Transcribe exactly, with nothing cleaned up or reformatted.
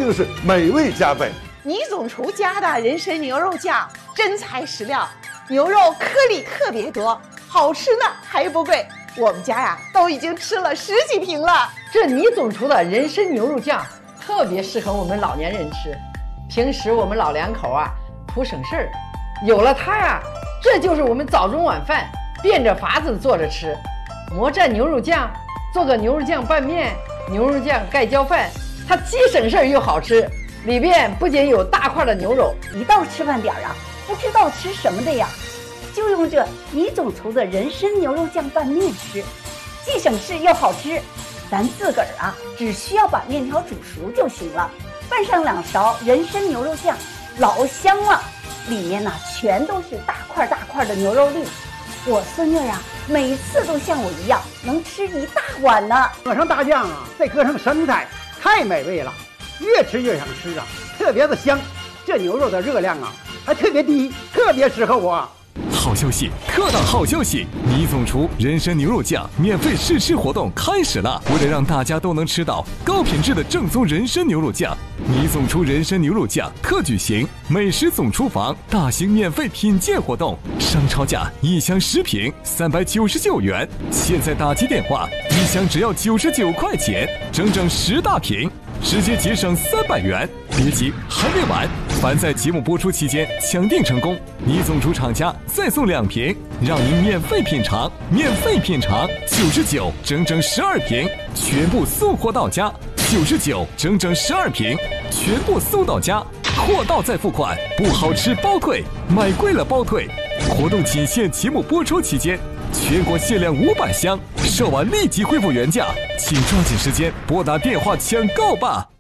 更是美味加倍。 倪总厨家的人参牛肉酱真材实料，牛肉颗粒特别多，好吃呢还不贵。我们家呀都已经吃了十几瓶了。 这倪总厨的人参牛肉酱特别适合我们老年人吃，平时我们老两口啊图省事儿，有了它呀，这就是我们早中晚饭变着法子做着吃。魔蘸牛肉酱，做个牛肉酱拌面、牛肉酱盖浇饭，它既省事儿又好吃。里边不仅有大块的牛肉， 一到吃饭点啊，不知道吃什么的呀，就用这倪总厨的人参牛肉酱拌面吃，既省事又好吃。咱自个儿啊，只需要把面条煮熟就行了，拌上两勺人参牛肉酱，老香了。里面呢、啊、全都是大块大块的牛肉粒。我孙女啊，每次都像我一样能吃一大碗呢。 搁上大酱啊，再搁上生菜，太美味了，越吃越想吃啊，特别的香。这牛肉的热量啊还特别低，特别适合我。 好消息，特大好消息！倪总厨人参牛肉酱免费试吃活动开始了！为了让大家都能吃到高品质的正宗人参牛肉酱，倪总厨人参牛肉酱特举行美食总厨房大型免费品鉴活动，商超价一箱十瓶三百九十九元，现在打击电话，一箱只要九十九块钱，整整十大瓶，直接节省三百元。别急，还没完！凡在节目播出期间抢订成功，倪总厨厂家再送两瓶，让您免费品尝，免费品尝九十九，整整十二瓶，全部送货到家。九十九，整整十二瓶，全部送到家，货到再付款，不好吃包退，买贵了包退。活动仅限节目播出期间，全国限量五百箱，售完立即恢复原价，请抓紧时间拨打电话抢购吧。